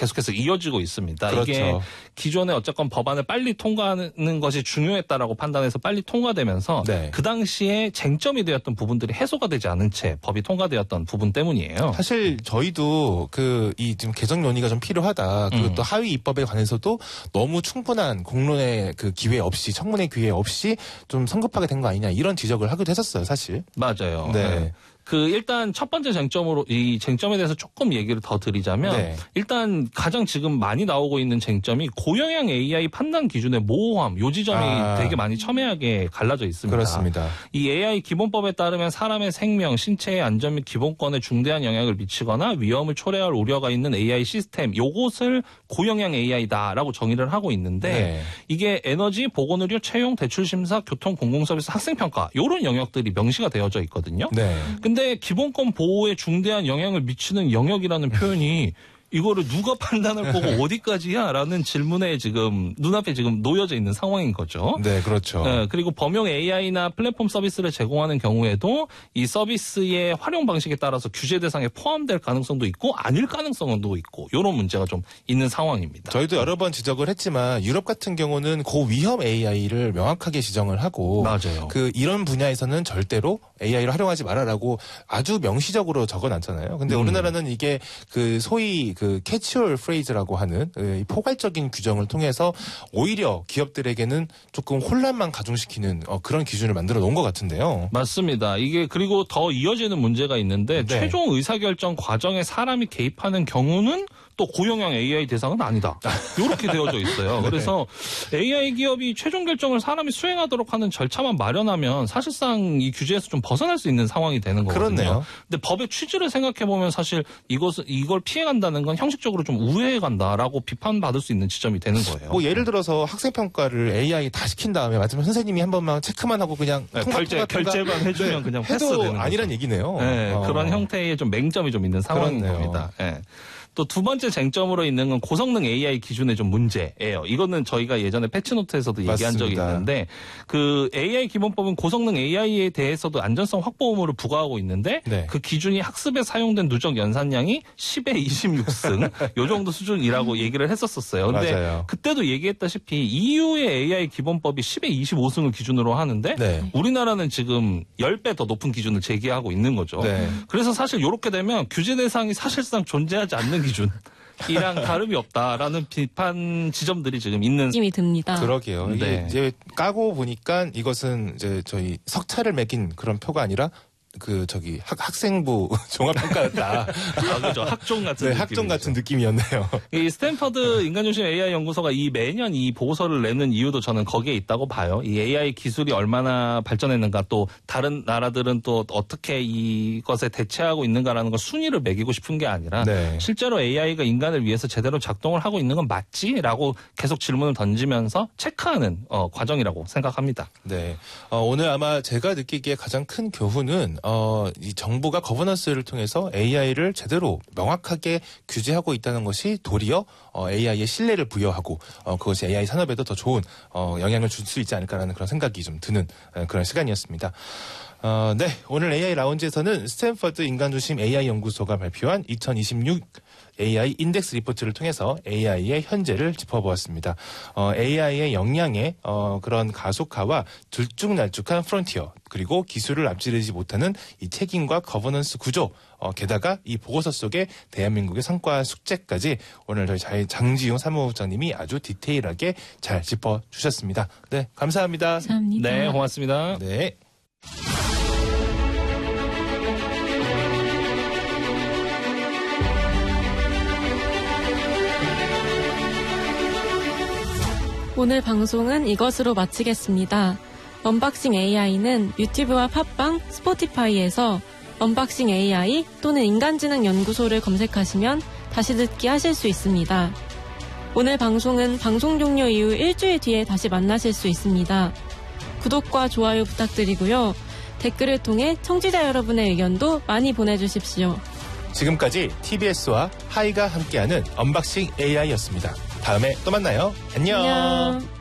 계속해서 이어지고 있습니다. 그렇죠. 이게 기존에 어쨌건 법안을 빨리 통과하는 것이 중요했다라고 판단해서 빨리 통과되면서 네. 그 당시에 쟁점이 되었던 부분들이 해소가 되지 않은 채 법이 통과되었던 부분 때문이에요. 사실 저희도 이 지금 개정 논의가 좀 필요하다. 그리고 또 하위 입법에 관해서도 너무 충분한 공론의 그 기회 없이 청문회 기회 없이 좀 성급하게 된 거 아니냐 이런 지적을 하기도 했었어요, 사실. 맞아요. 네. 일단 첫 번째 쟁점으로 이 쟁점에 대해서 조금 얘기를 더 드리자면 네. 일단 가장 지금 많이 나오고 있는 쟁점이 고영향 AI 판단 기준의 모호함, 요 지점이 되게 많이 첨예하게 갈라져 있습니다. 그렇습니다. 이 AI 기본법에 따르면 사람의 생명, 신체의 안전 및 기본권에 중대한 영향을 미치거나 위험을 초래할 우려가 있는 AI 시스템, 요것을 고영향 AI다라고 정의를 하고 있는데 네. 이게 에너지, 보건의료, 채용, 대출심사, 교통, 공공서비스, 학생평가 이런 영역들이 명시가 되어져 있거든요. 네. 근데 기본권 보호에 중대한 영향을 미치는 영역이라는 표현이 이거를 누가 판단할 거고 어디까지야? 라는 질문에 지금 눈앞에 지금 놓여져 있는 상황인 거죠. 네, 그렇죠. 네, 그리고 범용 AI나 플랫폼 서비스를 제공하는 경우에도 이 서비스의 활용 방식에 따라서 규제 대상에 포함될 가능성도 있고 아닐 가능성도 있고 이런 문제가 좀 있는 상황입니다. 저희도 여러 번 지적을 했지만 유럽 같은 경우는 고위험 AI를 명확하게 지정을 하고 맞아요. 이런 분야에서는 절대로 AI를 활용하지 말아라고 아주 명시적으로 적어놨잖아요. 근데 우리나라는 이게 소위 캐치얼 프레이즈라고 하는 이 포괄적인 규정을 통해서 오히려 기업들에게는 조금 혼란만 가중시키는 그런 기준을 만들어 놓은 것 같은데요. 맞습니다. 이게 그리고 더 이어지는 문제가 있는데 네. 최종 의사결정 과정에 사람이 개입하는 경우는 또 고영향 AI 대상은 아니다. 이렇게 되어져 있어요. 네. 그래서 AI 기업이 최종 결정을 사람이 수행하도록 하는 절차만 마련하면 사실상 이 규제에서 좀 벗어날 수 있는 상황이 되는 거거든요. 그렇네요. 근데 법의 취지를 생각해 보면 사실 이걸 피해간다는 건 형식적으로 좀 우회해 간다라고 비판받을 수 있는 지점이 되는 거예요. 뭐 예를 들어서 학생평가를 AI 다 시킨 다음에 마지막 선생님이 한 번만 체크만 하고 그냥 결제만 해주면 그냥 해도 패스되는 아니란 얘기네요. 네, 그런 형태의 좀 맹점이 좀 있는 상황인 그렇네요. 겁니다. 네. 또 두 번째 쟁점으로 있는 건 고성능 AI 기준의 좀 문제예요. 이거는 저희가 예전에 패치노트에서도 얘기한 적이 맞습니다. 있는데 AI 기본법은 고성능 AI에 대해서도 안전성 확보 의무를 부과하고 있는데 네. 그 기준이 학습에 사용된 누적 연산량이 10에 26승 요 정도 수준이라고 얘기를 했었어요. 근데 맞아요. 그때도 얘기했다시피 EU의 AI 기본법이 10에 25승을 기준으로 하는데 네. 우리나라는 지금 10배 더 높은 기준을 제기하고 있는 거죠. 네. 그래서 사실 이렇게 되면 규제 대상이 사실상 존재하지 않는 기준이랑 다름이 없다라는 비판 지점들이 지금 있는 느낌이 듭니다. 그러게요. 이게 네. 이제 까고 보니까 이것은 이제 저희 석차를 매긴 그런 표가 아니라 학생부 종합평가였다. 그렇죠. 학종 같은 네, 학종 같은 느낌이었네요. 이 스탠퍼드 인간중심 AI 연구소가 매년 이 보고서를 내는 이유도 저는 거기에 있다고 봐요. 이 AI 기술이 얼마나 발전했는가 또 다른 나라들은 또 어떻게 이것에 대체하고 있는가라는 걸 순위를 매기고 싶은 게 아니라 네. 실제로 AI가 인간을 위해서 제대로 작동을 하고 있는 건 맞지라고 계속 질문을 던지면서 체크하는 과정이라고 생각합니다. 네. 오늘 아마 제가 느끼기에 가장 큰 교훈은 이 정부가 거버넌스를 통해서 AI를 제대로 명확하게 규제하고 있다는 것이 도리어 AI의 신뢰를 부여하고 그것이 AI 산업에도 더 좋은 영향을 줄 수 있지 않을까라는 그런 생각이 좀 드는 그런 시간이었습니다. 네. 오늘 AI 라운지에서는 스탠퍼드 인간중심 AI 연구소가 발표한 2026 AI 인덱스 리포트를 통해서 AI의 현재를 짚어보았습니다. AI의 역량의 그런 가속화와 들쭉날쭉한 프론티어 그리고 기술을 앞지르지 못하는 이 책임과 거버넌스 구조 게다가 이 보고서 속에 대한민국의 성과 숙제까지 오늘 저희 장지용 사무국장님이 아주 디테일하게 잘 짚어주셨습니다. 네, 감사합니다. 감사합니다. 네, 고맙습니다. 네. 오늘 방송은 이것으로 마치겠습니다. 언박싱 AI는 유튜브와 팟빵, 스포티파이에서 언박싱 AI 또는 인간지능 연구소를 검색하시면 다시 듣기 하실 수 있습니다. 오늘 방송은 방송 종료 이후 일주일 뒤에 다시 만나실 수 있습니다. 구독과 좋아요 부탁드리고요. 댓글을 통해 청취자 여러분의 의견도 많이 보내주십시오. 지금까지 TBS와 하이가 함께하는 언박싱 AI였습니다. 다음에 또 만나요. 안녕. 안녕.